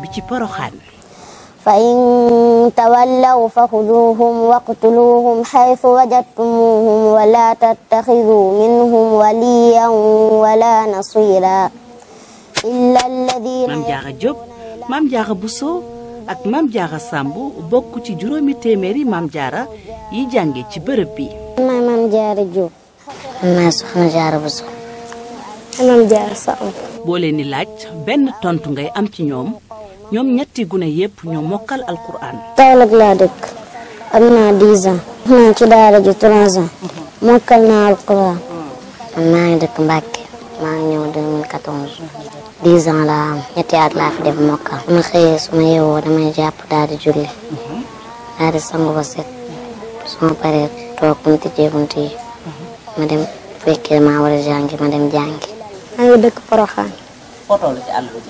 bi ci Porokhane. فإن تولوا فخذوهم واقتلوهم حيث وجدتموهم ولا تتخذوا منهم وليا ولا نصيرا إلا الذين Mame Diarra Diop Mame Diarra Bousso ak Mame Diarra Samb bokk ci juróomi téeméeri Mame Diarra yi jànge ci bërëb bi. maay Mame Diarra Diop. maay Soxna Diarra Bousso. Mame Diarra Samb. boo leen di laaj benn tontu ngay am ci ñoom ñetti gune yépp ñoo mokkal alquran. Kaolack laa dëkk am naa 10 ans. maa ci daara ji 3 ans. mokkal naa alquran. maa ngi dëkk Mbacke maa ngi ñëw 2014. 10 ans laa am ñetti at laa fi def mokkal. su ma xëyee su ma yeewoo damay jàpp daal di julli. daal di sangu ba set. su ma paree toog bu ñu tijjee bunt yi. ma dem fekkee maa war a jàngi ma dem jàngi. maa ngi dëkk Porokhane. foto la ci àll bi.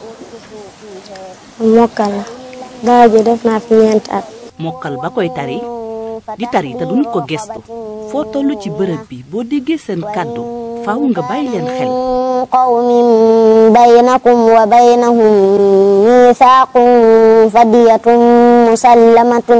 mokkal la. daara ji def naa fi 4 at. mokkal ba koy tari di tari te duñ ko gestu foo tollu ci bërëb bi boo déggee seen kàddu faaw nga bàyyi leen xel. qawmin baynakum wa baynahum mithaqun fadiyatun musallamatun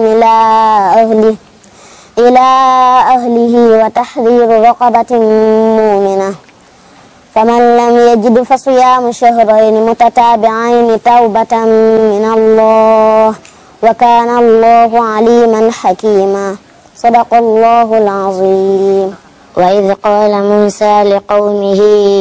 ila ahlihi wa tahriru raqabatin mu'mina faman lam yajid fa siyamu shahrayni mutatabi'ayni tawbatan min Allah wa kana Allahu aliman hakima sadaqallahu al-azim. وإذ قال موسى لقومه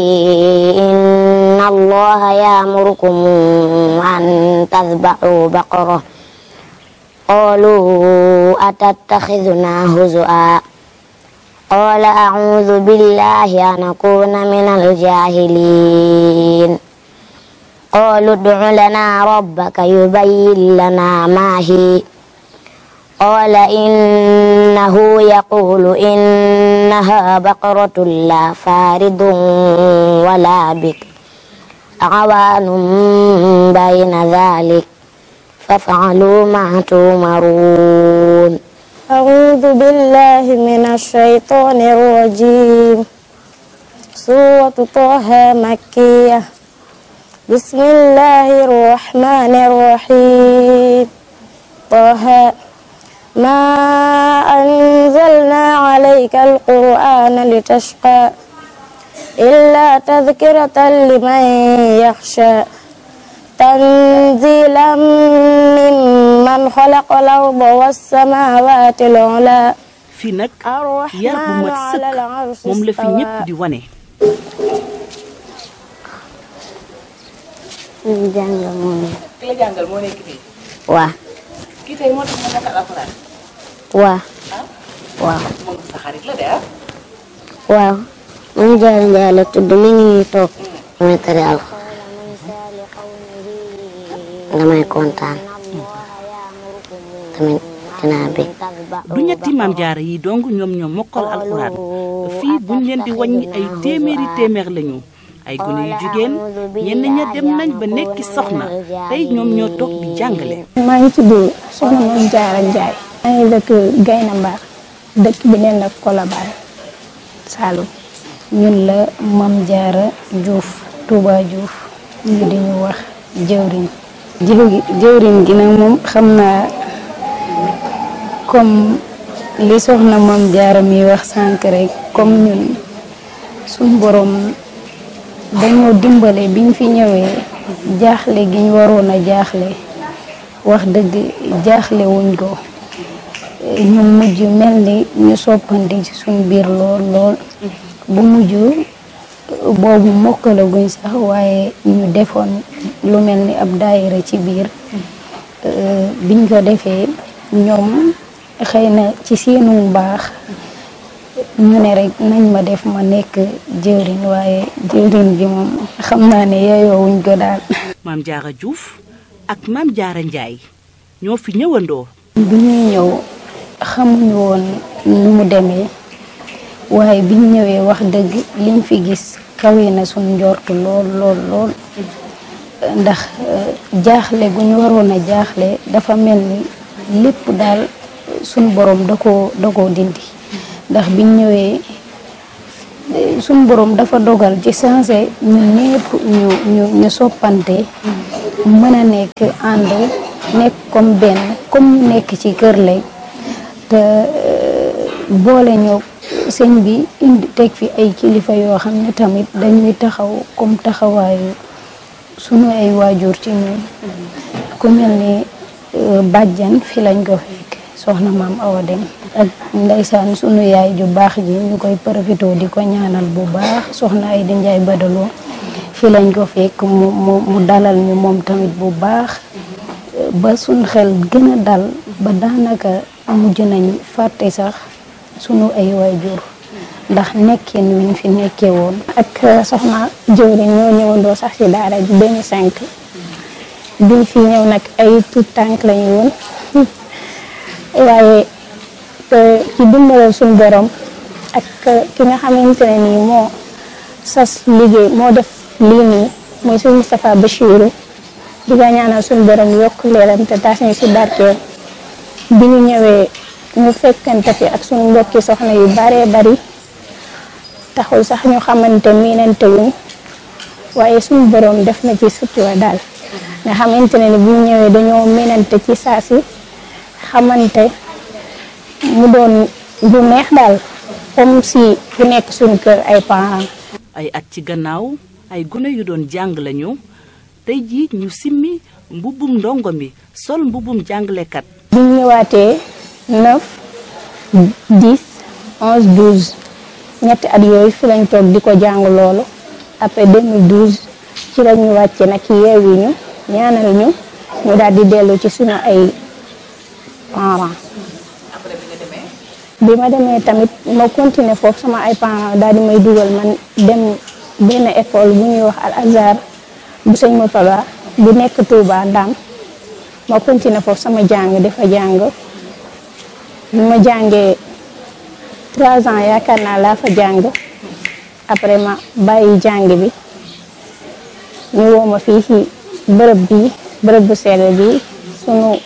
إن الله يأمركم أن تذبحوا بقرة قالوا أتتخذنا هزؤا قال أعوذ بالله أن أكون من الجاهلين قالوا ادع لنا ربك يبين لنا ما هي قال إنه يقول إنها بقرة لا فارض ولا بكر عوان بين ذلك فافعلوا ما تؤمرون. أعوذ بالله من الشيطان الرجيم. سورة طه مكية. بسم الله الرحمن الرحيم. طه ما أنزلنا عليك القرآن لتشقى إلا تذكرة لمن يخشى تنزيلا ممن خلق الأرض والسماوات العلى. fii nag yar bu mat sëkk moom la fi ñëpp di wane. jàngal moo nekk. ki la jàngal moo nekk fii. waaw. kii tey moo tax ma mokkal alxuraan. waaw. waaw. moom sa xarit la de ah. waaw. Mame Diarra Ndiaye la tudd mi ngi nii toog. damay tari alxuraan. damay kontaan. tamit dinaa bég. du ñetti Mame Diarra yi dong ñoom mokkal alxuraan fii buñ leen di wàññi ay téeméer lañu. ay gune yu jigéen ñenn ña dem nañ ba nekki soxna tey ñoom ñoo toog di jàngale. maa ngi tudd soxna Mame Diarra Ndiaye. maa ngi dëkk Gayna Mbar dëkk bi neen la Colobane Saloum. ñun la Mame Diarra Diouf Touba Diouf ñu di ñu wax jëwriñ. jëwriñ gi nag moom xam naa comme li soxna Mame Diarra mi wax sànq rek comme ñun suñ borom dañoo dimbale biñ fi ñëwee jaaxle gi ñu waroon a jaaxle wax dëgg jaaxle wuñ ko ñu mujj mel ni ñu soppandi ci suñ biir lool bu mujj boobu mokkalaguñ sax waaye ñu defoon lu mel ni ab daayira ci biir biñ ko defee ñoom xëy na ci seenu baax ñu ne rek nañ ma def ma nekk jëwriñ waaye jëwriñ gi moom xam naa ne yeyoo wuñ ko daal. Mame Diarra Diouf ak Mame Diarra Ndiaye ñoo fi ñëwandoo. bi ñuy ñëw xamuñu woon nu mu demee waaye biñ ñëwee wax dëgg liñ fi gis kawe na suñ njort lool ndax jaaxle gu ñu waroon a jaaxle dafa mel ni lépp daal suñ borom da koo dindi. ndax biñ ñëwee suñ borom dafa dogal ci sensé ñun ñëpp ñu soppante mën a nekk ànd nekk comme benn comme ñu nekk ci kër lay te boole ñoo sëñ bi indi teg fi ay kilifa yoo xam ne tamit dañuy taxaw comme taxawaayu sunu ay waajur ci ñun ku mel ni bàjjan fi lañ ko fekk soxna maam Awa Dem ak ndeysaan sunu yaay ju baax ji ñu koy profité di ko ñaanal bu baax soxna ay di njaay badaloo fi lañ ko fekk mu dalal ñu moom tamit bu baax ba suñ xel gën a dal ba daanaka mujj nañ fàtte sax sunu ay waajur ndax nekkin wiñ fi nekkee woon ak soxna jëwriñ ñoo ñëwandoo sax ci daara ji 2005 biñ fi ñëw nag ay tout tànk lañu woon waaye ci dimbalal suñu borom ak ki nga xamante ne nii moo sas liggéey moo def lii nii mooy suñu Moustapha Bachirou di ko ñaanal suñu borom yokk leeram te taas ñu si barkeel bi ñu ñëwee ñu fekkante fi ak suñu mbokki soxna yu baree bari taxul sax ñu xamante miinante wuñ waaye suñu borom def na ci sutura daal nga xamante ne ni bu ñu ñëwee dañoo miinante ci saa si xamante mu doon du neex daal comme si ku nekk suñu kër ay parents. ay at ci gannaaw ay gune yu doon jàng lañu tey jii ñu simmi mbubbum ndongo mi sol mbubbum jàngalekat. bi ñu ñëwaatee 9 10 11 12 ñetti at yooyu fi lañ toog di ko jàng loolu après 2012 ci la ñu wàcce nag yeewi ñu ñaanal ñu daal di dellu ci suñu ay parents. bi ma demee tamit ma continuer foofu sama ay parents daal di may dugal man dem benn école bu ñuy wax Al Azhar bu sëñ Moutala bu nekk Touba Ndam ma continuer foofu sama jàng dafa jàng bi ma jàngee 3 ans yaakaar naa laa fa jàng après ma bàyyi jàng bi ñu woo ma fii ci bërëb bu sell bi sunu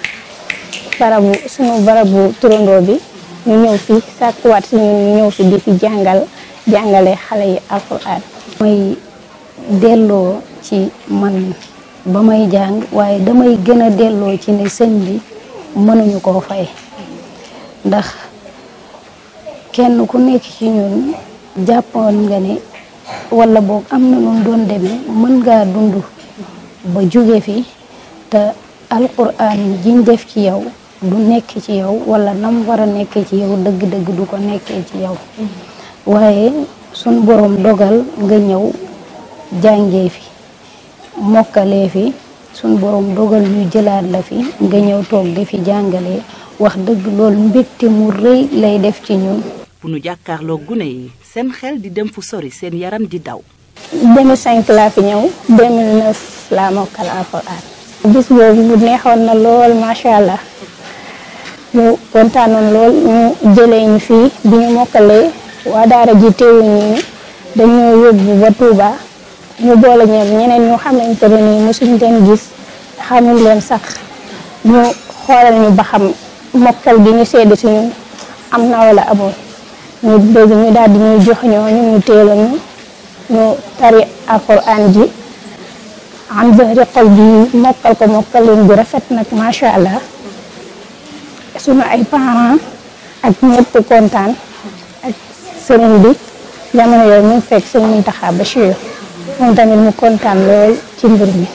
barabu turandoo bi ñu ñëw fi sàkkuwaat si ñun ñu ñëw fi di fi jàngale xale yi alxuraan. may delloo ci man ba may jàng waaye damay gën a delloo ci ne sëñ bi mënuñu koo fay ndax kenn ku nekk ci ñun jàppoon nga ne wala boog am na nu doon demee mën ngaa dund ba jóge fi te alxuraan jiñ def ci yow du nekk ci yow wala nam war a nekkee ci yow dëgg-dëgg du ko nekkee ci yow waaye sun borom dogal nga ñëw jàngee fi mokkalee fi sun borom dogal ñu jëlaat la fi nga ñëw toog di fi jàngalee wax dëgg loolu mbégte mu rëy lay def ci ñun. bu nu jàkkaarloo gune yi seen xel di dem fu sori seen yaram di daw. 2005 laa fi ñëw 2009 laa mokkal alxuraan. bis boobu mu neexoon na lool macha allah. ñu kontaanoon lool ñu jëlee ñu fii bi ñu mokkalee waa daara ji teewuñu ni dañoo yóbbu ba Touba ñu boole ñeneen ñu xamante ne nii mosuñ leen gis xamuñ leen sax ñu xoolal ñu ba xam mokkal bi ñu seede si ñun am na wala amul ñu bëgg ñu daal di ñuy jox ñu teela ñu tari alxuraan ji am zahri xol bi mokkal leen bu rafet nag macha allah. sunu ay parents ak ñëpp kontaan ak sëriñ bi jamono yooyu ñu fekk sëriñ Mountakha Bachir moom tamit mu kontaan lool ci mbir mi.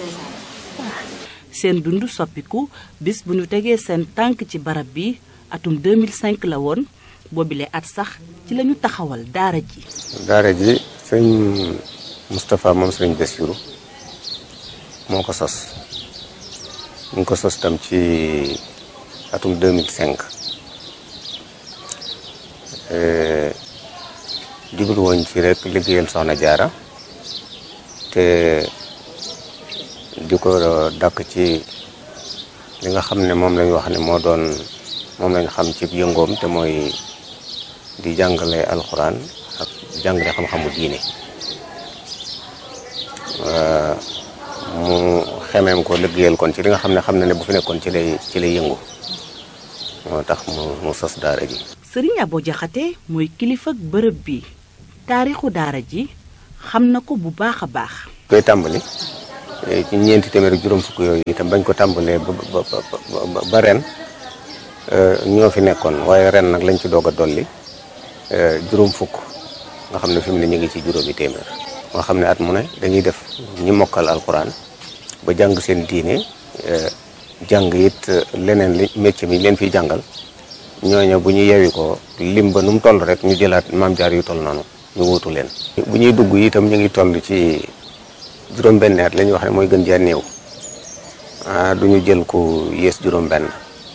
seen dund soppiku bis bu ñu tegee seen tànk ci barab bi atum 2005 la woon boobile at sax ci lañu taxawal daara ji. daara ji sëñ Moustapha moom sëriñ Bachir moo ko sos ñu ngi ko sos tam ci atum 2005 jublu woon ci rek liggéeyal soxna jaara te di ko dàkk ci li nga xam ne moom lañu wax ne moom lañu xam ci yëngoom te mooy di jàngale alxuraan ak jàngale xam-xamu diine mu xemeem ko liggéeyal kon ci li nga xam na ne bu fi nekkoon ci lay yëngu moo tax mu sos daara ji. Sëriñ Abo Jaxate mooy kilifa ak bërëb bi taarixu daara ji xam na ko bu baax a baax. koy tàmbali ci ñeenti téeméer ak juróom fukk yooyu itam bañ ko tàmbalee ba ren ñoo fi nekkoon waaye ren nag lañ ci doog a dolli juróom fukk nga xam ne fi mu ne ñu ngi ci juróomi téeméer. nga xam ne at mu ne dañuy def ñi mokkal alquran ba jàng seen diine jàng it leneen li métier mi leen fiy jàngal ñooñu bu ñu yewi ko lim ba nu mu toll rek ñu jëlaat maam jaar yu toll noonu ñu wuutu leen. bu ñuy dugg itam ñu ngi toll ci juróom-benn at la ñuy wax ne mooy gën jaa néew du ñu jël ku yées juróom-benn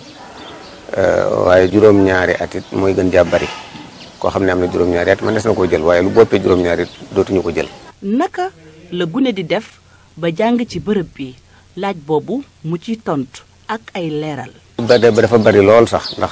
waaye juróom-ñaari at it mooy gën jaa bari koo xam ne am na juróom-ñaari at man des na koo jël waaye lu boppee juróom-ñaari it dootuñu ko jël. naka la gune di def ba jàng ci bërëb bi laaj boobu mu ciy tontu ak ay leeral. ba dafa bari lool sax ndax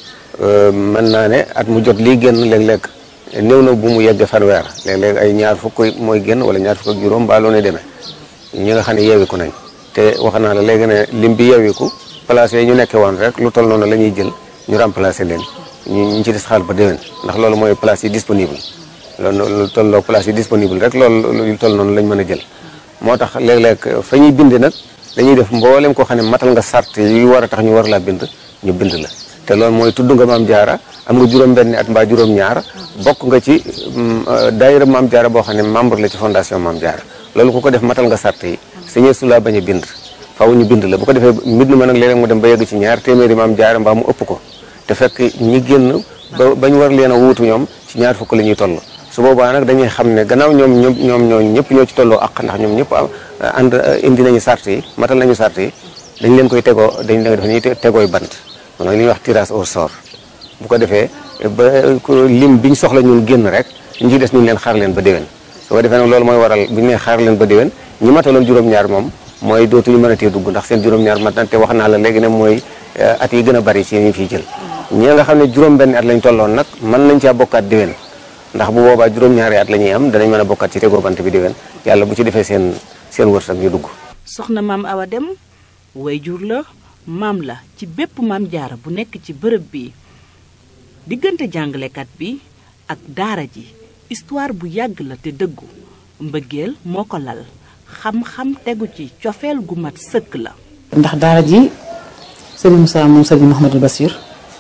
mën naa ne at mu jot lii génn léeg-léeg néew na bu mu yeggee fanweer léeg-léeg ay ñaar fukk mooy génn wala ñaar fukk ak juróom baaloo ne demee ñi nga xam ne yeewiku nañ te wax naa la léegi ne lim bi yeewiku place yi ñu nekkee woon rek lu toll noonu la ñuy jël ñu remplacer leen ñu ci des xaal ba déwén ndax loolu mooy place yi disponible loolu lu tolloo place yi disponible rek loolu lu toll noonu lañ mën a jël moo tax léeg-léeg fa ñuy bind nag dañuy def mboolem koo xam ne matal nga sart yu war a tax ñu war laa bind ñu bind la te loolu mooy tudd nga maam jaara am nga juróom-benni at mbaa juróom-ñaar bokk nga ci daayira maam jaara boo xam ne membre la ci fondation maam jaara loolu ku ko def matal nga sart yi sañee su laa bañ a bind faaw ñu bind la bu ko defee mbind ma nag léeg-léeg mu dem ba yegg ci ñaar téeméeri maam jaara mbaa mu ëpp ko te fekk ñi génn bañ war leen a wuutu ñoom ci ñaar fukk la ñuy toll su boobaa nag dañuy xam ne gannaaw ñoom ñëpp ñoo ci tolloo ak ndax ñoom ñëpp ànd indi nañu sart yi matal nañu sart yi dañ leen koy tegoo dañ leen def ni tegooy bant mooy li ñuy wax tirage au sort bu ko defee ba lim biñ soxla ñun génn rek ñu ci des ñu leen xaar leen ba déwén su ko defee nag loolu mooy waral bu ñu nee xaar leen ba déwén ñi mataloon juróom-ñaar moom mooy dootuñu mën a tee dugg ndax seen juróom-ñaar mat na te wax naa la léegi ne mooy at yi gën a bari ci ñu fiy jël ñi nga xam ne juróom-benn at lañ tolloon nag mën nañ caa bokkaat déwén ndax bu boobaa juróom-ñaari at la ñuy am danañ mën a bokkaat ci tegoo bant bi déwén yàlla bu ci defee seen wërsëg ñu dugg. soxna maam Awa Dem wayjur la maam la ci bépp maam jaara bu nekk ci bërëb bi diggante jàngalekat bi ak daara ji histoire bu yàgg la te dëggu mbëggeel moo ko lal xam-xam tegu ci cofeel gu mat sëkk la. ndax daara ji Serigne Moussa moom Serigne Mouhamadou Bassir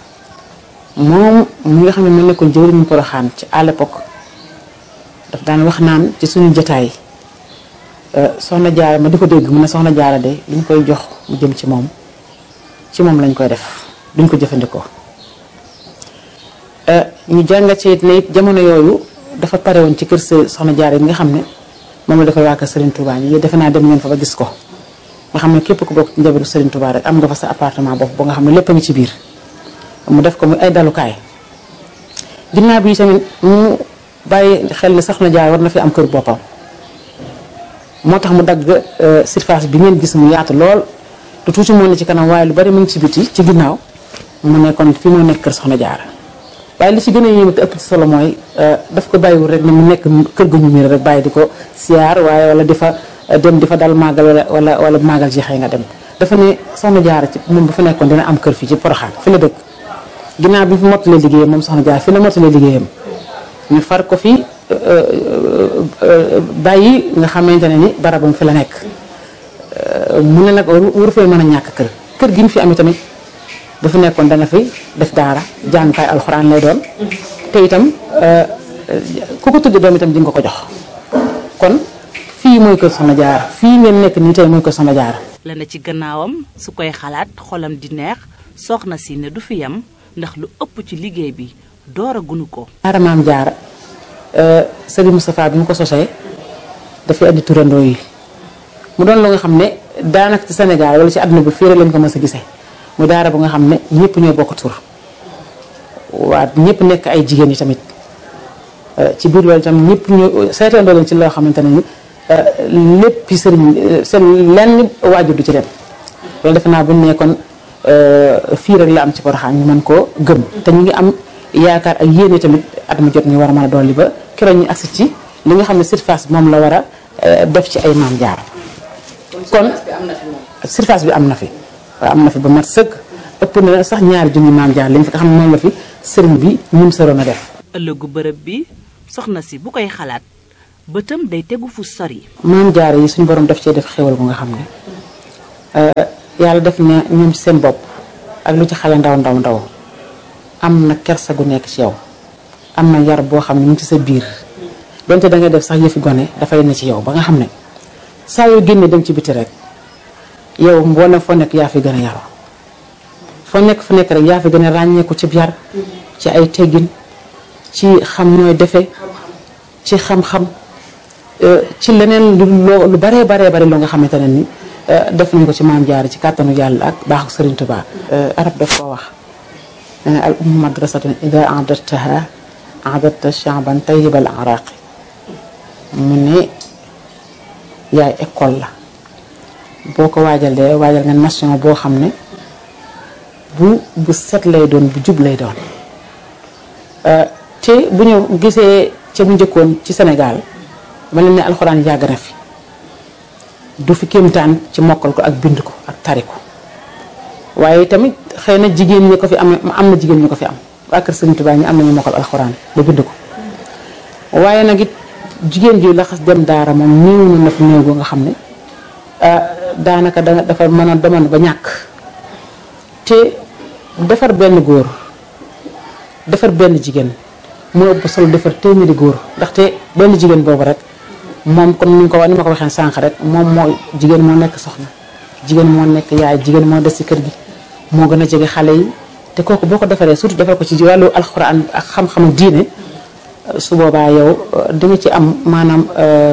moom mi nga xam ne mu nekkoon jëwriñu Porokhane ci à l'époque daf daan wax naan ci suñu jotaay soxna jaara ma di ko dégg mu ne soxna jaara de li ñu koy jox mu jëm ci moom lañ koy def duñ ko jëfandikoo ñu jàngat ci ne it jamono yooyu dafa pare woon ci kër soxna jaara yi nga xam ne moom la dafa waa kër Serigne Touba yi defe naa dem ngeen fa ba gis ko nga xam ne képp ku bokk ci njabootu Serigne Touba rek am nga fa sa appartement bopp ba nga xam ne lépp a ngi ci biir mu def ko muy ay dalukaay ginnaaw bi tamit mu bàyyi xel ne soxna jaara war na fi am kër boppam moo tax mu dagg surface bi ngeen gis mu yaatu lool te tuuti moo ne ci kanam waaye lu bari mu ngi ci biti ci ginnaaw mu ne kon fii moo nekk kër soxna jaara waaye li ci gën a yéeme te ëpp ci solo mooy daf ko bàyyiwul rek ne mu nekk kër gu ñu miir rek bàyyi di ko siyaar waaye wala di fa dem di fa dal màggal wala màggal jeexee nga dem dafa ne soxna jaara ci moom bu fa nekkoon dina am kër fii ci Porokhane fi la dëkk ginnaaw bi fi mottalee liggéeyam moom soxna jaara fi la mottalee liggéeyam ñu far ko fi bàyyi nga xamante ne ni barabam fi la nekk mu ne nag waru fee mën a ñàkk kër gi ñu fi amee tamit dafa nekkoon dana fi def daara jàngukaay alxuraan lay doon te itam ku ko tudd doom itam di nga ko jox kon fii mooy kër soxna jaara fii ngeen nekk nii tey mooy kër soxna jaara la na ci gannaawam su koy xalaat xolam di neex soxna si ne du fi yam ndax lu ëpp ci liggéey bi door a gunu ko. daara maam jaara Serigne Moustapha bi mu ko sosee dafay andi turandoo yi mu doon lu nga xam ne daanaka ci Sénégal wala ci àdduna bi fii rek lañ ko mës a gisee mu daara bu nga xam ne ñëpp ñoo bokk tur waa ñëpp nekk ay jigéen yi tamit ci biir loolu itam ñëpp ñu seetandoo leen ci loo xamante ne ni lépp sëriñ seen lenn waajur du ci dem loolu defe naa bu ñu ne kon fii rek la am ci Porokhane ñu mën koo gëm te ñu ngi am yaakaar ak yéene tamit at mu jot ñu war a mën a dolli ba keroog ñu agsi ci li nga xam ne surface moom la war a def ci ay maam jaar kon surface bi am na fi waaw am na fi ba mat sëkk ëpp na sax ñaari junni maam jaar lañ fi nga xam ne moom la fi sëriñ bi ñun sëroon a def ëllëgu bërëb bi soxna si bu koy xalaat bëtam day tegu fu sori. maam jaara yi suñu borom daf cee def xéwal bu nga xam ne yàlla def na ñoom ci seen bopp ak lu ci xale ndaw am na kersa gu nekk ci yow am na yar boo xam ne mu ngi ci sa biir donte da ngay def sax yëfi gone dafay ne ci yow ba nga xam ne saa yoo génnee dem ci biti rek yow mboolem foo nekk yaa fi gën a yaroo foo nekk fu nekk rek yaa fi gën a ràññeeku ci yar ci ay teggin ci xam nooy defee ci xam-xam ci leneen lu baree bari loo nga xamante ne ni def nañ ko ci maam jaara ci kàttanu yàlla ak baaxu Sëriñ Tuubaa. arab daf koo wax al ummu madrasatun ida a'dadtaha a'dadta sha'ban tayyibal araqi mu ne yaay école la boo ko waajalee waajal nga nation boo xam ne bu set lay doon bu jub lay doon te bu ñu gisee ca bu njëkkoon ci Sénégal ma leen ne alxuraan yàgg na fi du fi kéemtaan ci mokkal ko ak bind ko ak tari ko waaye tamit xëy na jigéen ñi ko fi am na jigéen ñi ko fi am waa kër Sëriñ Tuubaa ñi am nañu mokkal alxuraan ba bind ko waaye nag it jigéen ji la xas dem daara moom néew na fi néew boo nga xam ne daanaka dafa mën a demoon ba ñàkk te defar benn góor defar benn jigéen moo ëpp solo defar téeméeri góor ndaxte benn jigéen boobu rek moom comme ni ma ko waxee sànq rek moom moo jigéen moo nekk soxna jigéen moo nekk yaay jigéen moo des ci kër gi moo gën a jege xale yi te kooku boo ko defaree surtout defar ko ci wàllu alxuraan ak xam-xamu diine su boobaa yow di nga ci am maanaam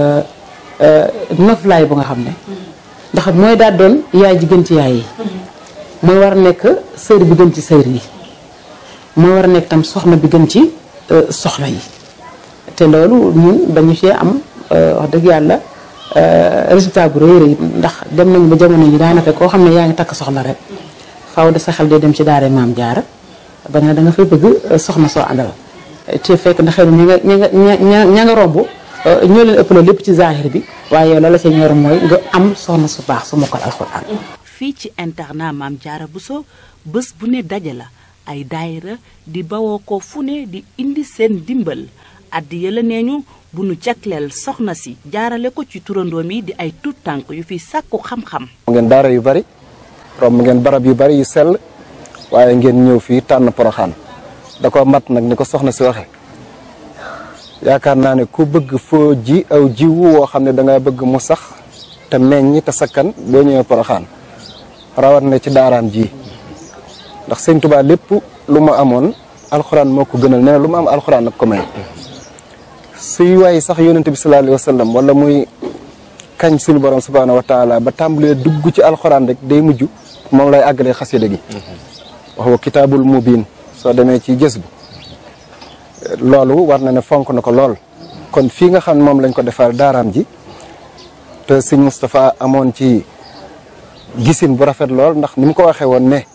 noflaay bu nga xam ne ndax mooy daal doon yaay ji gën ci yaay yi mooy war a nekk sër bi gën ci sër yi mooy war a nekk tam soxna bi gën ci soxna yi te loolu ñun dañu cee am wax dëgg yàlla résultat bu rëy ndax dem nañu ba jamono yi daanaka koo xam ne yaa ngi takk soxna rek faaw de sa xel day dem ci daara maam jaara ba nga da nga fay bëgg soxna soo àndal te fekk na xëy na ña nga romb ñoo leen ëppale lépp ci zahir bi waaye la ca ñor mooy nga am soxna su baax su mokkal alxuraan. fii ci internat maam jaara Bousso bés bu ne daje la ay daayira di bawoo ko fu ne di indi seen dimbal addi yëla neeñu bu nu jagleel soxna si jaarale ko ci turandoom yi di ay tuut tànk yu fi sàkku xam-xam. ngeen daara yu bari romb ngeen barab yu bari yu sell waaye ngeen ñëw fii tànn Poroxaan da ko mat nag ni ko soxna si waxe yaakaar naa ne ku bëgg foo ji aw jiwu woo xam ne da nga bëgg mu sax te meññ te sakkan boo ñëwee Poroxaan rawat na ci daaraam ji ndax Sëñ Tuubaa lépp lu ma amoon alxuraan moo ko gënal nee na lu ma am alxuraan nag ko may suy waay sax yonent bi sallallahu alayhi wa sallam wala muy kañ suñu borom subhaanahu wa taala ba tàmbalee dugg ci alxuraan rek day mujj moom lay àggalee xasida gi wax wa kitaabul mubiin soo demee ci gës bu loolu war na ne fonk na ko lool kon fii nga xam ne moom lañ ko defal daaraam ji te sëñ Moustapha amoon ci gisin bu rafet lool ndax ni mu ko waxee woon ne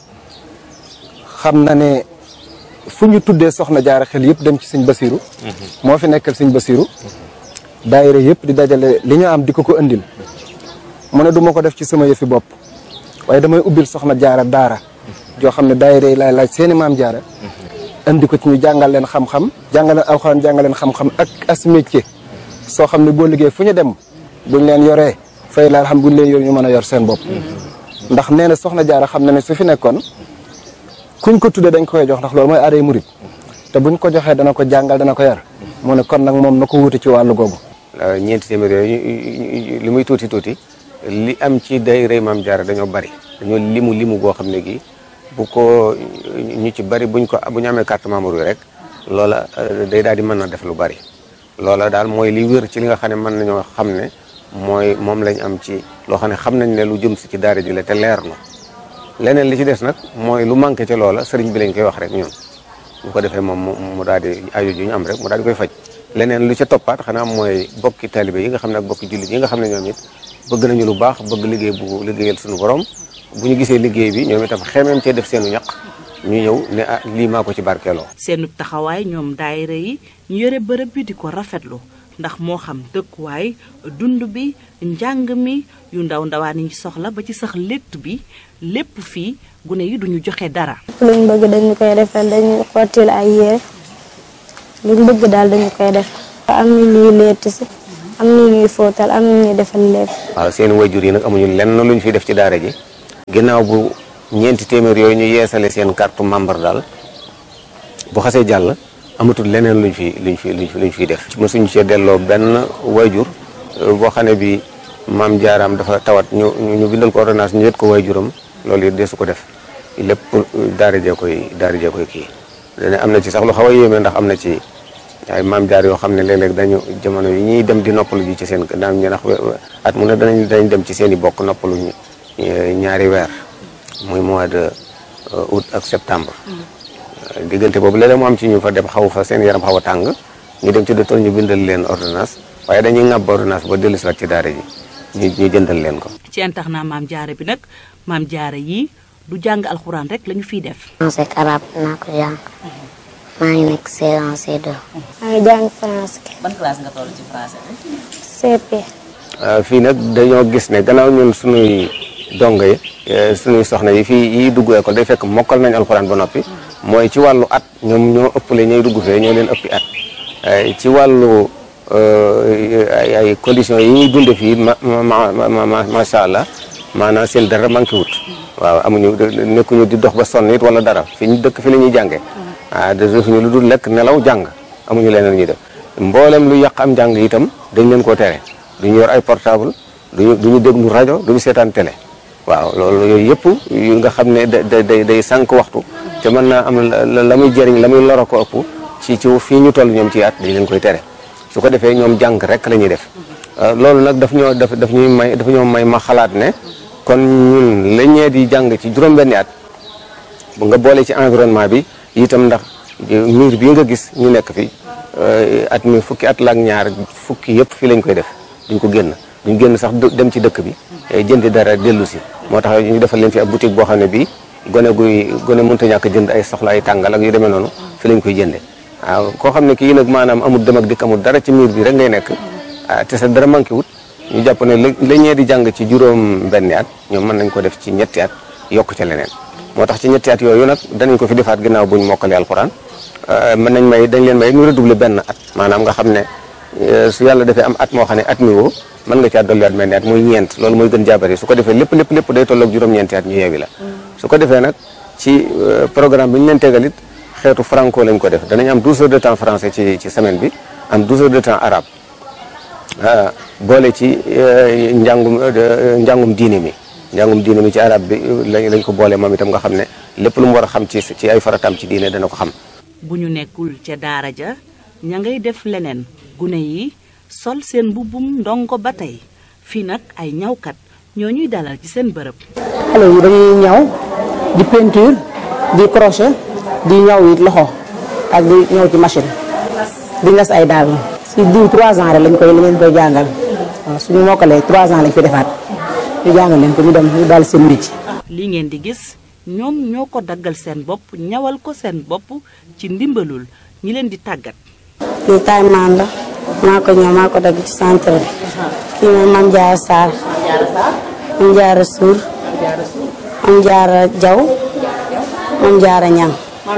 xam na ne fu ñu tuddee soxna jaara xel yëpp dem ci sëñ Basiru moo fi nekkal sëñ Basiru daayira yëpp di dajale li ñu am di ko indil mu ne du ma ko def ci sama yëfi bopp waaye damay ubbil soxna jaara daara joo xam ne daayira yi laay laaj seeni maam jaara indi ko ci ñu jàngal leen xam-xam jàngal leen alxuraan jàngal leen xam-xam ak as métier soo xam ne boo liggéey fu ñu dem buñ leen yoree fay la xam buñ leen yor ñu mën a yor seen bopp ndax nee na soxna jaara xam na ne su fi nekkoon kuñ ko tuddee dañ koy jox ndax loolu mooy aaday murit te buñ ko joxee dana ko jàngal dana ko yar mu ne kon nag moom na ko wuti ci wàllu googu. ñeenti téeméer yooyu li muy tuuti tuuti li am ci daayira maam jaara dañoo bari dañoo limu goo xam ne gi bu ko ñu ci bari bu ñu amee carte membre yi rek loola day daal di mën na def lu bari loola daal mooy li wér ci li nga xam ne mën nañoo xam ne moom lañ am ci loo xam ne xam nañ ne lu jëm si ci daara ji la te leer na leneen li ci des nag mooy lu manqué ca loola sëriñ bi lañ koy wax rek ñun bu ko defee moom mu daal di aju ju ñu am rek mu daal di koy faj leneen lu ca toppaat xanaa mooy bokki taalibe yi nga xam ne ak bokki jullit yi nga xam ne ñoom it bëgg nañu lu baax bëgg liggéey bu liggéeyal suñu borom bu ñu gisee liggéey bi ñoom itam xemeem cee def seenu ñaq ñu ñëw ne lii maa ko ci barkeeloo. seenu taxawaay ñoom daayira yi ñu yore bërëb bi di ko rafetlu ndax moo xam dëkkuwaay dund bi njàng mi yu ndawaan yi soxla ba ci sax létt bi lépp fii gune yi duñu joxe dara. luñ bëgg dañu koy defal dañu xottil ay yére luñ bëgg daal dañu koy def am na ñuy leet si am na ñuy fóotal am na ñuy defal lépp. waaw seen wayjur yi nag amuñu lenn luñ fi def ci daara ji ginnaaw bu ñeenti téeméer yooyu ñu yeesale seen carte membre daal bu xasee jàll amatul leneen luñ fiy def. mosuñu cee delloo benn wayjur boo xam ne bi maam jaaraam dafa tawat ñu bindal ko ordonnance ñu yët ko wayjuram loolu it deesu ko def lépp daara jee koy kii. dana am na ci sax lu xaw a yéeme ndax am na ci ay maam jaar yoo xam ne léeg-léeg dañu jamono yi ñuy dem di noppalu ji ci seen daam ñu ndax at mu ne danañ dem ci seen i bokk noppalu ñaari weer muy mois de août ak septembre. diggante boobu léeg-léeg mu am ci ñu fa dem xaw fa seen yaram xaw a tàng ñu dem ci docteur ñu bindal leen ordonnance waaye dañuy ŋàbb ordonnance ba dellu si waat ci daara ji ñu jëndal leen ko. ci internat maam jaara bi nag maam jaara yi du jàng alxuraan rek lañu fiy def. français ak arabe naa ko jàng. maa ngi nekk C1 C2. maa ngi jàng français. ban classe nga toll ci français bi. CP. fii nag dañoo gis ne gannaaw ñun suñuy dongo yi suñuy soxna yi fii yi dugg école day fekk mokkal nañ alxuraan ba noppi. mooy ci wàllu at ñoom ñoo ëppale ñooy dugg fee ñoo leen ëppi at. ci wàllu ay conditions yi ñuy dunde fii macha allah maanaam seen dara manqué wut. waaw amuñu nekkuñu di dox ba sonn it wala dara fi ñu dëkk fi la ñuy jàngee. defuñu lu dul lekk nelaw jàng amuñu leneen lu ñuy def mboolem lu yàq am jàng itam dañ leen koo tere duñu yor ay portable duñu déglu rajo duñu seetaan télé. waaw loolu yooyu yëpp yu nga xam ne day sànq waxtu te mën naa am la muy jëriñ la muy loro ko ëpp ci fii ñu toll ñoom ci at dañ leen koy tere su ko defee ñoom jàng rek la ñuy def. loolu nag daf ñoo may ma xalaat ne kon ñun la ñee di jàng ci juróom-benni at bu nga boole ci environnement bi itam ndax miir bii nga gis ñu nekk fi at mi fukki at la ak ñaar fukki yëpp fii lañ koy def duñ ko génn sax dem ci dëkk bi jëndi dara dellu si moo tax ñu defal leen fi ab boutique boo xam ne bii gone mënta ñàkk jënd ay soxla ay tàngal ak yu demee noonu fi lañ koy jënde waaw koo xam ne kii nag maanaam amul dem ak dikk amul dara ci miir bi rek ngay nekk te sa dara manqué wut ñu jàpp ne la ñee di jàng ci juróom benni at ñoom mën nañ ko def ci ñetti at yokk ca leneen moo tax ci ñetti at yooyu nag danañ ko fi defaat ginnaaw buñ mokkale alxuraan dañ leen may ñu redoubler benn at maanaam nga xam ne su yàlla defee am at moo xam ne at mi woo mën nga caa dolliwaat mel ni at muy ñeent loolu mooy gën jaabari su ko defee lépp day tolloog juróom-ñeenti at ñu yeewi la su ko defee nag ci programme bi ñu leen tegal it xeetu franco lañ ko def danañ am 12 heures de temps français ci semaine bi am 12 heures de temps arabe boole ci njàngum diine mi ci arab bi lañ ko boole moom itam nga xam ne lépp lu mu war a xam ci ay faratam ci diine dana ko xam. bu ñu nekkul ca daara ja ña ngay def leneen gune yi sol seen mbubbum ndongo ba tey fii nag ay ñawkat ñoo ñuy dalal ci seen bërëb. xale yi dañuy ñaw di peinture di crochet di ñaw it loxo ak di ñaw ci machine di ngas ay daal si diw 3 ans rek lañ koy jàngal waaw suñu mokkalee 3 ans lañ fi defaat ñu jàngal leen ko ñu dem ñu daal seen métier. li ngeen di gis ñoom ñoo ko daggal seen bopp ñawal ko seen bopp ci ndimbalul ñi leen di tàggat. lii taay maan la maa ko ñëw maa ko dagg ci centre bi. kii mooy Mame Diarra Sarr. Mame Diarra Sour. Mame Diarra Diaw. Mame Diarra Niang.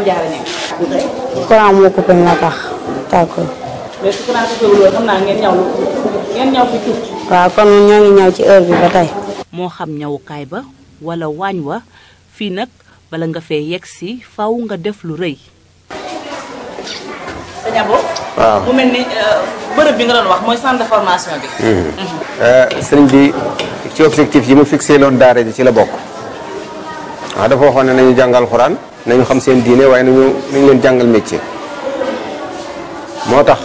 courant moo coupé moo tax tàkkul. mais su courant coupé wul xam naa ngeen ñaw fi tuuti. waaw kon ñoo ngi ñaw ci heure bi ba tey. moo xam ñawukaay ba wala waañ wa fii nag bala nga fee yegg si faw nga def lu rëy. sëñ Abo. waaw mu mel ni bërëb bi nga doon wax mooy centre de formation bi. sëriñ bi ci objectif yi mu fixé loon daara ji ci la bokk. waaw dafa waxoon ne nañu jàngal xuraan nañu xam seen diine waaye nañu leen jàngal métier. moo tax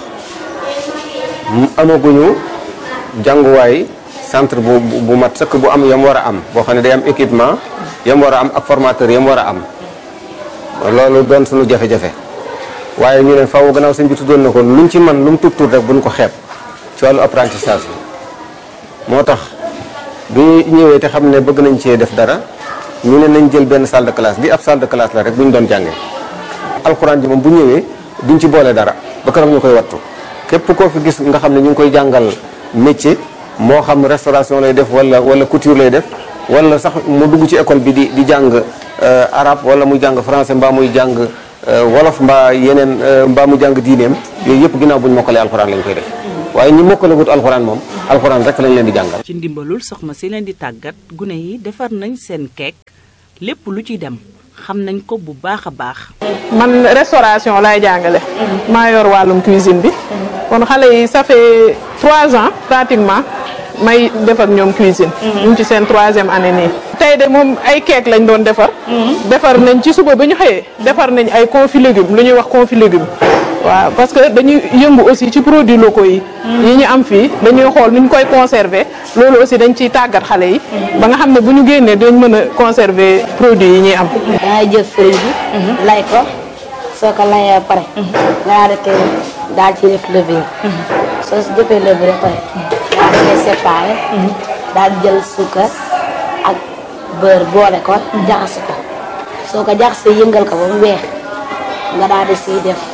amaguñu jànguwaay centre bu mat sëkk bu am yam war a am boo xam ne day am équipement yam war a am ak formateur yam war a am loolu doon suñu jafe-jafe. waaye ñu ne faaw gannaaw sëñ bi tuddoon na ko luñ ci man lu mu tuut rek buñ ko xeeb ci wàllu apprentissage bi moo tax bi ñëwee te xam ne bëgg nañ cee def dara ñu ne nañ jël benn salle de classe bi ab salle de classe la rek bu ñu doon jàngee. alxuraan ji moom bu ñëwee duñ ci boole dara ba keroog ñu koy wattu képp koo fi gis nga xam ne ñu ngi koy jàngal métier moo xam restauration lay def wala couture lay def wala sax mu dugg ci école bi di jàng arabe wala muy jàng français mbaa muy jàng wolof mbaa yeneen mbaa mu jàng diineem yooyu yëpp ginnaaw bu ñu mokkalee alxuraan lañ koy def waaye ñi mokkalagut alxuraan moom alxuraan rek lañ leen di jàngal. ci ndimbalul soxna si leen di tàggat gune yi defar nañ seen keek lépp lu ci dem xam nañ ko bu baax a baax. man restauration laay jàngale. maa yor wàllum cuisine bi. kon xale yi ça fait 3 ans pratiquement may def ak ñoom cuisine. ñu ngi ci seen 3e année nii. tey de moom ay keek lañ doon defar. defar nañ ci suba ba ñu xëyee. defar nañ ay confit légumes lu ñuy wax confit légumes. waaw parce que dañuy yëngu aussi ci produits locaux yi. yi ñu am fii dañuy xool nu ñu koy conserver loolu aussi dañ ciy tàggat xale yi. ba nga xam ne bu ñu génnee dañ mën a conserver produits yi ñuy am. dangay jël fëriñ bi. lay ko soo ko layee ba pare. nga daal ci def levure. soo si defee levure ba pare. daal di koy séparé. daal di jël suukar ak beurre boole ko. jaxase ko soo ko jaxasee yëngal ko ba mu weex nga daal di siy def.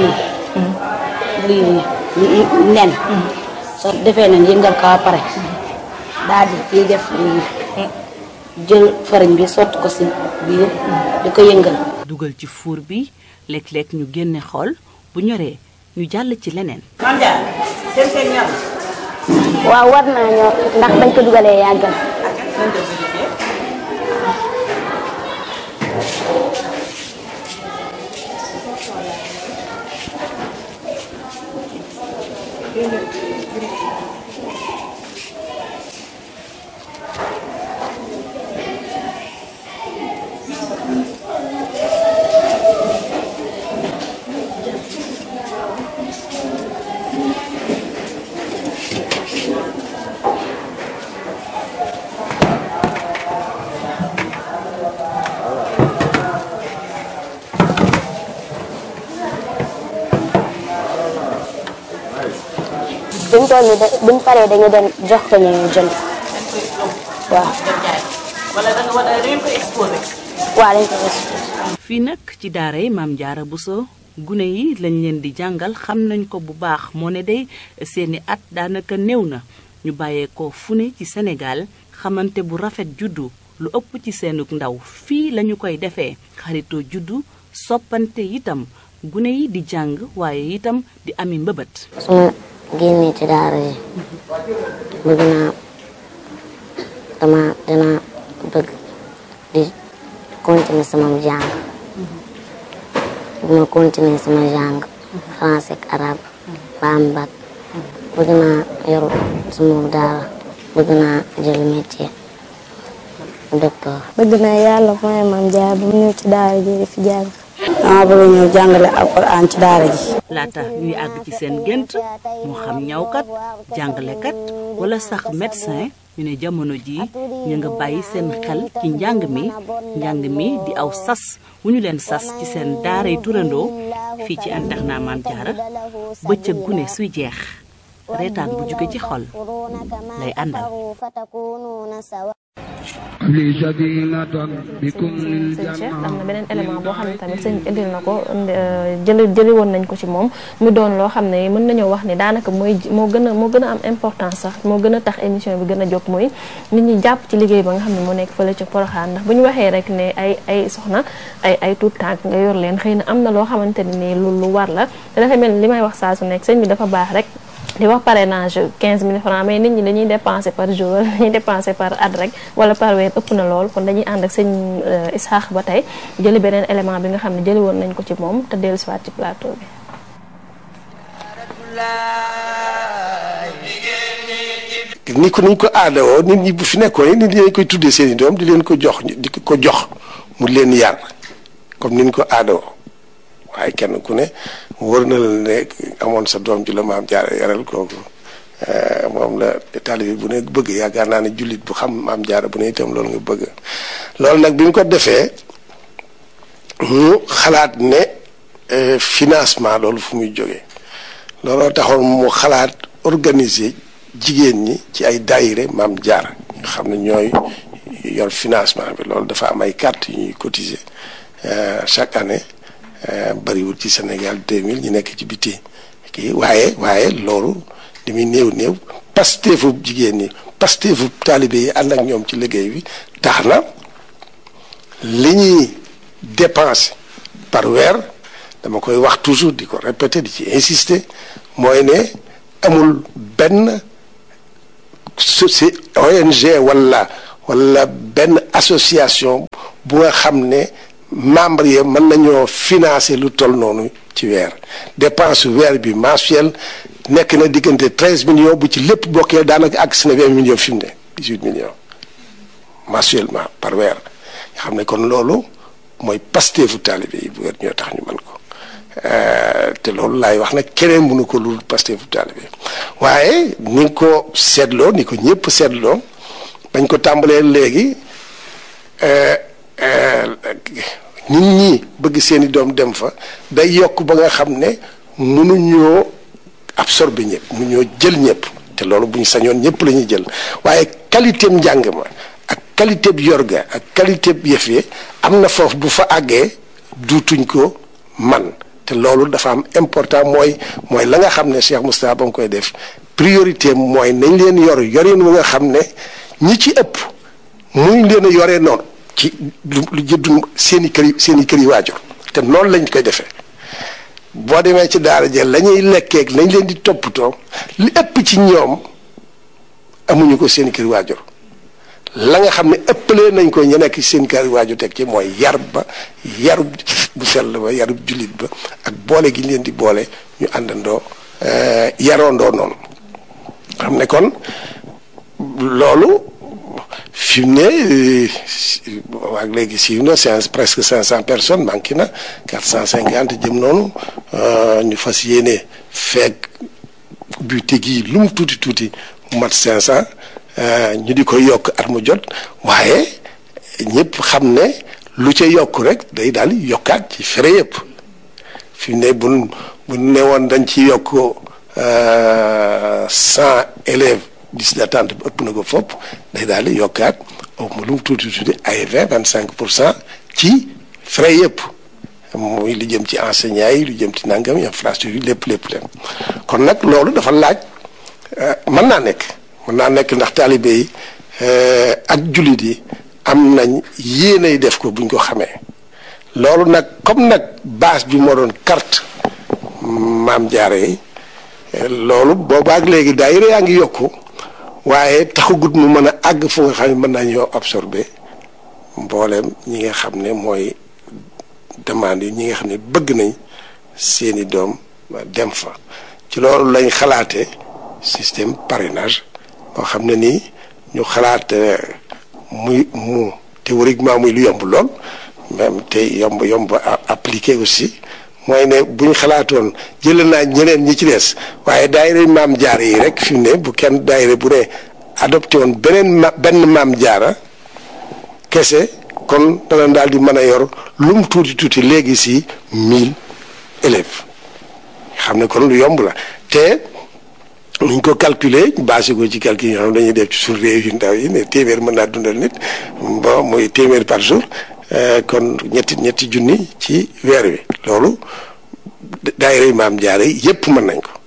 lii nen soo defee nen yëngal ko ba pare daal di ciy def lii jël fariñ bi sotti ko si biir di ko yëngal. dugal ci fuur bi léeg-léeg ñu génne xool bu ñoree ñu jàll ci leneen. waaw war naa ñor ndax bañ ko dugalee yàggal. buñ toll nii buñ paree dañu dem jox ko ñu jënd. waaw. wala da ngeen ko exposé. waaw dañ ko exposé. fii nag ci daara yi Maam Jaara Buso gune yi lañ leen di jàngal xam nañ ko bu baax moo ne day seeni at daanaka néew na ñu bàyyeekoo fu ne ci Sénégal xamante bu rafet juddu lu ëpp ci seenug ndaw fii lañu koy defee xaritoo juddu soppante itam gune yi di jàng waaye itam di ami mbëbët. génnee ci daara yi bëgg naa dina bëgg di continuer sama jàng bu ma continuer sama jàng français ak arabe ba am bac bëgg naa yor sama daara bëgg naa jël métier docteur. bëgg naa yàlla mooy Maam Jaara bu mu ñëw ci daara ji di fi jàng. dama bëgg ñëw jàngale alxuraan ci daara ji. laata ñuy àgg ci seen gént moo xam ñawkat jàngalekat wala sax médecin ñu ne jamono ji ñu nga bàyyi seen xel ci njàng mi di aw sas wu ñu leen sas ci seen daaray turandoo fii ci internat Maam Jaara bëccëg gune suy jeex reetaan bu jóge ci xol lay àndal. sëñ Cheikh am na beneen élément boo xam ne tamit sëñ indil na ko jëli woon nañ ko ci moom mu doon loo xam ne mën nañoo wax ni daanaka moo gën a am importance sax moo gën a tax émission bi gën a jóg mooy nit ñi jàpp ci liggéey ba nga xam ne moo nekk fële ca Porokhane ndax bu ñu waxee rek ne ay soxna ay tuut tànk nga yor leen xëy na am na loo xamante ni lu war la te dafa mel ni li may wax saa su nekk sëñ bi dafa baax rek di wax parrainage 15 000 francs mais nit ñi dañuy dépenser par jour wala dañuy dépenser par at rek wala par weer ëpp na lool kon dañuy ànd ak sëñ Isaax ba tey jëli beneen élément bi nga xam ne jëli woon nañ ko ci moom te dellu siwaat ci plateau bi. ni ko aadawoo nit ñi bu fi nekkoon nit ñi dañ koy tuddee seen i doom di leen ko jox mu leen yar comme ni ñu ko aadawoo waaye kenn ku ne wër na la ne amoon sa doom ji la Maam Jaara yaral kooku moom la taalibe bu ne bëgg yaakaar naa ne jullit bu xam Maam Jaara bu ne itam loolu nga bëgg loolu nag bi ñu ko defee mu xalaat ne financement loolu fu muy jógee looloo taxoon mu xalaat organiser jigéen ñi ci ay daayire Maam Jaara nga xam ne ñooy yor financement bi loolu dafa am ay carte yu ñuy cotiser chaque année bariwul ci Sénégal 2000 ñu nekk ci biti kii waaye loolu li muy néew pasteefu jigéen ñi pasteefu taalibe yi ànd ak ñoom ci liggéey bi tax na li ñuy dépenser par weer dama koy wax toujours di ko répéter di ci insister mooy ne amul benn ONG wala benn association bu nga xam ne membre yi mën nañoo financer lu toll noonu ci weer dépense weer bi mensuel nekk na diggante 13 millions bu ci lépp bokkee daanaka àgg si na 20 millions fi mu ne 18 millions mensuellement par weer nga xam ne kon loolu mooy pasteefu taalibe yi bu weer ñoo tax ñu mën ko te loolu laay wax nag keneen mënu ko lu pasteefu taalibe waaye ni nga ko seetloo ni ko ñëpp seetloo bañ ko tàmbalee léegi nit ñi bëgg seeni doom dem fa day yokk ba nga xam ne mënuñoo absorber ñëpp mënuñoo jël ñëpp te loolu bu ñu sañoon ñëpp la ñuy jël waaye qualité njàng ma ak qualité bi yor ga ak qualité bi yëf yi am na foofu bu fa àggee duutuñ ko man te loolu dafa am important mooy la nga xam ne Cheikh Moustapha ba mu koy def priorité mooy nañ leen yor yorin wu nga xam ne ñi ci ëpp muy leen a yoree noonu ci lu jëddu seen i kër yi waajur te noonu lañ koy defee boo demee ci daara jël la ñuy lekkeeg lañ leen di toppatoo li ëpp ci ñoom amuñu ko seen i kër yi waajur la nga xam ne ëppalee nañ ko ñu nekk ci seen kër yi waajur teg ci mooy yarub bu sell ba yarub jullit ba ak boole gi leen di boole ñu àndandoo yaroondoo noonu xam ne kon loolu fi mu ne waag léegi siiw na presque 500 personnes manqué na 450 jëm noonu ñu fas yéene feeg bu tegi lu mu tuuti mu mat 500 ñu di ko yokk at mu jot waaye ñëpp xam ne lu ca yokk rek day daal yokkaat ci fere yëpp fi mu ne bu ne woon dañ ci yokk 100 élèves liste d'attente bi ëpp na ko fopp day daal di yokkaat lu mu tuuti ay 25% ci frais yëpp muy lu jëm ci enseignants yi lu jëm ci nangam infrastructure yi lépp leen kon nag loolu dafa laaj mën naa nekk ndax taalibe yi ak jullit yi am nañ yéenay def ko buñ ko xamee loolu nag comme nag base bi moo doon carte Maam Jaara yi loolu boobaak léegi daayira yaa ngi yokku waaye taxagut mu mën a àgg fu nga xam ne mën nañoo absorber mbooleem ñi nga xam ne mooy demande yi ñi nga xam ne bëgg nañ seeni doom dem fa ci loolu lañ xalaate système parrainage boo xam ne nii ñu xalaat mu théoriquement muy lu yomb lool même te yomb appliqué aussi mooy ne bu ñu xalaatoon jëlee naa ñeneen ñi ci des waaye daayira Maam Jaara yi rek fi mu ne bu kenn daayira bu ne adopté woon benn Maam Jaara kese kon dana daal di mën a yor lu mu tuuti léegi si 1000 élèves xam ne kon lu yomb la te nuñ ko calculer basé ko ci calcul yi nga xam dañuy def ci suñu réew yu ndaw yi ne téeméer mën naa dundal nit bon muy téeméer par jour kon ñetti junni ci weer wi loolu daayira Maam Jaara yi yëpp mën nañ ko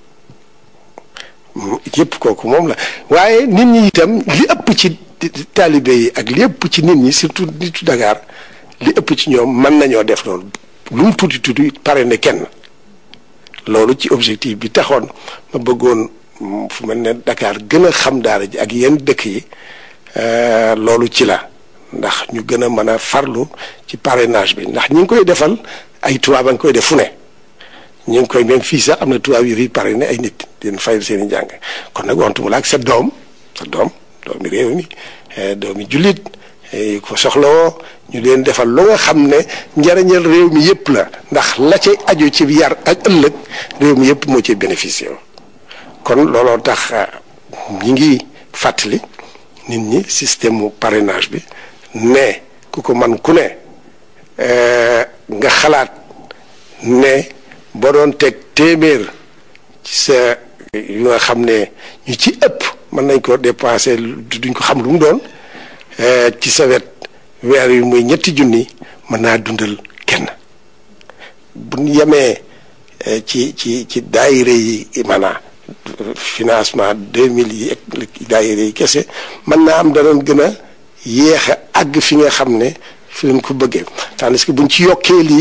yëpp kooku moom la waaye nit ñi itam li ëpp ci taalibe yi ak li ëpp ci nit ñi surtout nitu Dakar li ëpp ci ñoom mën nañoo def loolu lu mu tuuti pare ne kenn loolu ci objectif bi taxoon ma bëggoon fu mel ne Dakar gën a xam daara ji ak yenn dëkk yi loolu ci la ndax ñu gën a mën a farlu ci parrainage bi ndax ñi ngi koy defal ay tubaab a ngi koy def fu ne ñu ngi koy même fii sax am na tubaab yu fi parrainé ay nit di leen fayal seen i njàng kon nag wantuma la ak sa doomi réew mi doomi jullit ko soxlawoo ñu leen defal lu nga xam ne njariñal réew mi yëpp la ndax la cay aju ci yar ak ëllëg réew mi yëpp moo ciy bénéficié kon looloo tax ñi ngi fàttali nit ñi système mu parrainage bi ne ku ko man ku ne nga xalaat ne boo doon teg téeméer ci sa yu nga xam ne ñu ci ëpp mën nañ ko dépensé duñ ko xam lu mu doon ci sa wet weer yu muy 2 junni mën naa dundal kenn bu ñu yemee ci daayira yi maanaam financement 2000 yi ak daayira yi kese mën naa am danoon gën a yéex a àgg fi nga xam ne fi leen ko bëggee tandis que buñ ci yokkee lii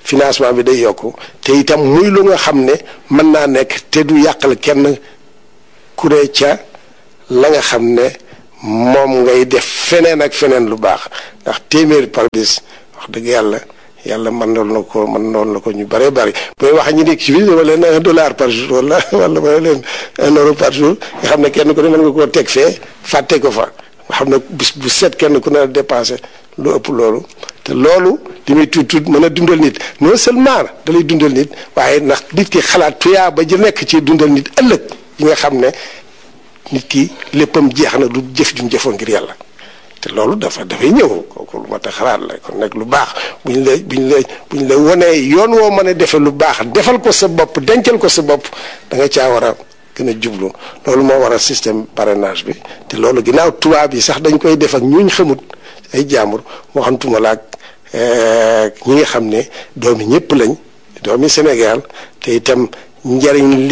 financement bi day yokku te itam muy lu nga xam ne mën naa nekk te du yàqal kenn ku ne ca la nga xam ne moom ngay def feneen ak feneen lu baax ndax téeméeri par bis wax dëgg yàlla mën noonu la ko ñu bëree bëri booy wax ñi nekk ci biir dama leen $1 par jour wala ma leen €1 par jour nga xam ne kenn ku ne mën nga koo teg fee fàtte ko fa nga xam ne bis bu set kenn ku ne dépensé lu ëpp loolu te loolu li muy tuut mën a dundal nit non seulement da lay dundal nit waaye ndax nit ki xalaat tuyaa ba ji nekk ci dundal nit ëllëg yi nga xam ne nit ki léppam jeex na du jëf jum jëfoon ngir yàlla te loolu dafay ñëw kooku lu ma ta xalaat la kon nag lu baax buñ la wonee yoon woo mën a defe lu baax defal ko sa bopp dencal ko sa bopp da nga caa war a gën a jublu loolu moo waral système parrainage bi te loolu ginnaaw tubaab yi sax dañ koy def ak ñuñ xamut ay jaambur moo xam tuma la ak ñi nga xam ne doomi ñëpp lañ doomi Sénégal te itam njariñ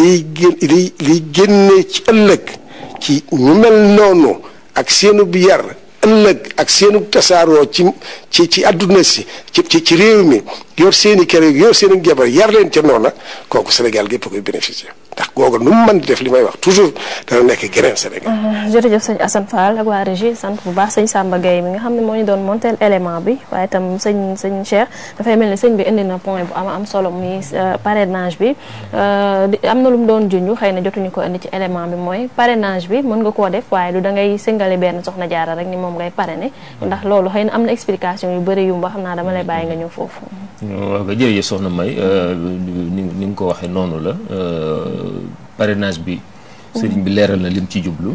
liy génne ci ëllëg ci ñu mel noonu ak seenu bi yar ëllëg ak seenu tasaaroo ci àdduna si ci réew mi yor seeni kër yor seeni jabar yar leen ca noona kooku Sénégal gépp a koy bénéficier ndax googu nu mu mën di def li may wax toujours dana nekk geneen Sénégal. jërëjëf sëñ Assane Fall ak waa régie sant bu baax sëñ Samba Gueye mi nga xam ne moo ñu doon monteel élément bi waaye itam sëñ Cheikh dafay mel ni sëñ bi indi na point bu am solo muy parrainage bi am na lu mu doon junj xëy na jotuñu ko indi ci élément bi mooy parrainage bi mën nga koo def waaye du da ngay singale benn soxna jaara rek ni moom ngay parrainer ndax loolu xëy na am na explication yu bëri yu mu wax xam naa dama lay bàyyi nga ñëw foofu. waaw nga jërëjëf soxna May ni nga ko waxee noonu la parrainage bi sëriñ bi leeral na lim ci jublu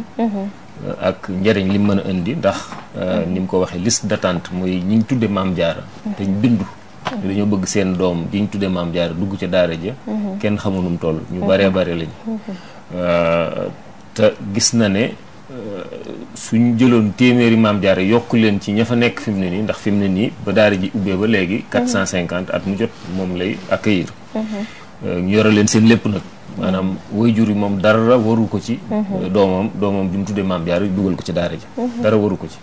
ak njëriñ lim mën a indi ndax ni mu ko waxee liste d'attente mooy ñi ñu tudde maam jaara te ñu bindu dañoo bëgg seen doom ji ñu tudde maam jaara dugg ca daara ja kenn xamul nu mu toll ñu baree bare lañ te gis na ne suñ jëloon téeméeri maam jaara yokk leen ci ña fa nekk fi mu ne nii ndax fi mu ne nii ba daara ji ubbee ba léegi 450 at mu jot moom lay accueillir ñu yore leen seen lépp nag maanaam waajur yi moom dara waru ko ci doomam bi mu tuddee maam jaara dugal ko ci daara ji dara waru ko ci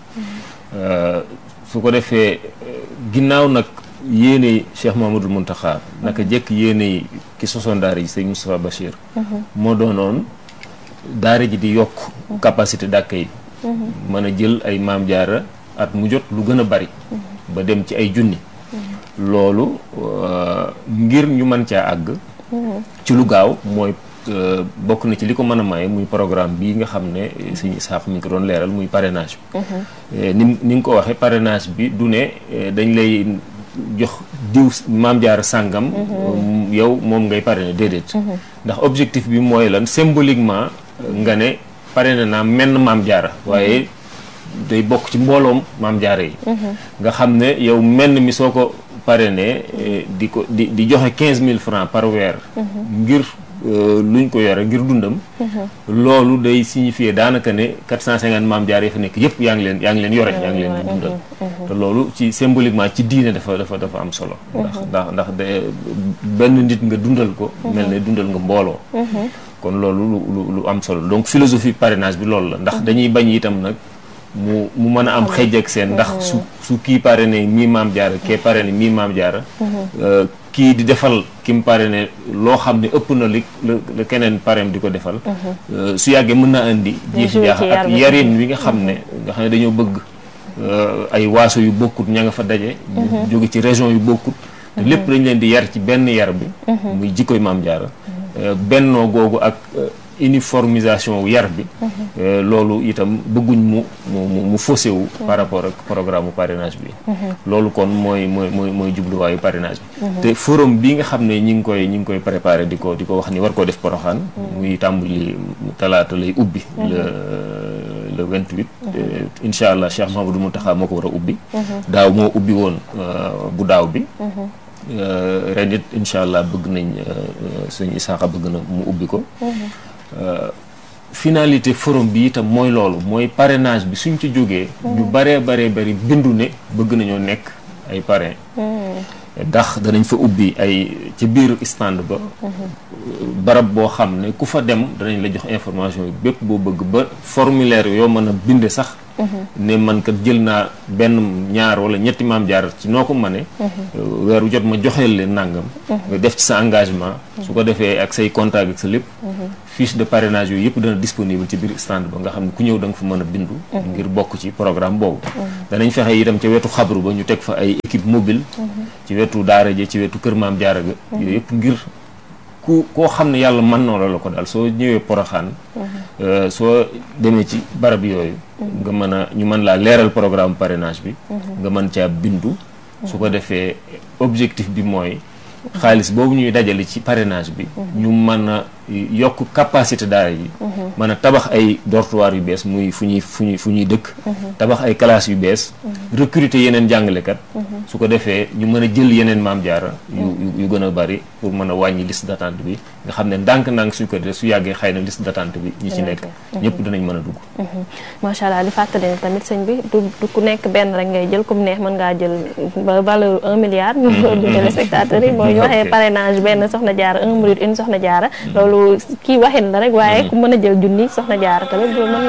su ko defee ginnaaw nag yéene Cheikh Mamadou Mountakha naka jekk yéene ki sosoon daara ji sëñ Moustapha Bachir moo doonoon daara ji di yokk capacité d'accueil mën a jël ay maam jaara at mu jot lu gën a bari ba dem ci ay junni loolu ngir ñu mën caa àgg ci lu gaaw mooy bokk na ci li ko mën a maye muy programme bii nga xam ne suñu saaf mi ko doon leeral muy parrainage bi ni nga ko waxee parrainage bi du ne dañ lay jox diw maam jaara sàngam yow moom ngay parrainer déedéet ndax objectif bi mooy lan symboliquement nga ne parrainé naa menn maam jaara waaye day bokk ci mbooloom maam jaara yi nga xam ne yow menn mi soo ko parrainé di joxe 15 000 francs par weer ngir luñ ko yore ngir dundam loolu day signifier daanaka ne 450 maam jaara yi fa nekk yëpp yaa ngi leen yore yaa ngi leen di dundal te loolu ci symboliquement ci diine dafa am solo ndax benn nit nga dundal ko mel ne dundal nga mbooloo kon loolu lu am solo donc philosophie parrainage bi loolu la ndax dañuy bañ itam nag mu mën a am xëj ak seen ndax su kii parrainé mii maam jaara kee parrainé mii maam jaara kii di defal ki mu parrainé loo xam ne ëpp na li la keneen parrain di ko defal su yàggee mën naa indi jiixi jaax ak yarin wi nga xam ne dañoo bëgg ay waaso yu bokkut ña nga fa daje jóge ci région yu bokkut te lépp dañ leen di yar ci benn yar bi muy jikkoy maam jaara bennoo googu ak uniformisation yar bi loolu itam bëgguñ mu faussé wu par rapport ak programme parrainage bi loolu kon mooy jubluwaayu parrainage bi te forum bi nga xam ne ñi ngi koy préparé di ko wax ni war koo def Poroxaan muy tàmbali talaata lay ubbi le 28 incha allah Cheikh Mahamadou Mountakha moo ko war a ubbi daaw moo ubbi woon bu daaw bi ren it incha allah bëgg nañ sëñ Isaaxa bëgg na mu ubbi ko finalité forum bi itam mooy loolu mooy parrainage bi suñ ci jógee ñu baree bindu ne bëgg nañoo nekk ay parrain ndax danañ fa ubbi ay ci biir stand ba barab boo xam ne ku fa dem danañ la jox information yi bépp boo bëgg ba formulaire yoo mën a binde sax ne man kat jël naa benn ñaar wala ñetti maam jaara ci noo ko mane weeru jot ma joxeel leen nangam nga def ci sa engagement su ko defee ak say contact ak sa lépp fiche de parrainage yooyu yëpp dana disponible ci biir stand ba nga xam ne ku ñëw da nga fa mën a bindu ngir bokk ci programme boobu danañ fexe itam ca wetu xabru ba ñu teg fa ay équipe mobile ci wetu daara ja ci wetu kër maam jaara ga yooyu yëpp ngir koo xam ne yàlla mën noo la ko daal soo ñëwee Porokhane soo demee ci barab yooyu nga mën a ñu mën laa leeral programme parrainage bi nga mën caa bindu su ko defee objectif bi mooy xaalis boobu ñuy dajale ci parrainage bi ñu mën a yokk capacité daara yi mën a tabax ay dortoir yu bees muy fu ñuy dëkk tabax ay classes yu bees recruter yeneen jàngalekat su ko defee ñu mën a jël yeneen maam jaara yu gën a bari pour mën a wàññi liste d'attente bi nga xam ne ndànk-ndànk suñ ko defee su yàggee xëy na liste d'attente bi ñi ci nekk ñëpp dinañ mën a dugg macha allah li fàttali ne tamit sëñ bi du ku nekk benn rek ngay jël comme neex mën ngaa jël ba valeur 1 milliard ñu téléspectateurs yi boo ñu waxee parrainage benn soxna jaara 1 minute une soxna jaara loolu kii waxin la rek waaye ku mën a jël junni soxna jaara tamit mën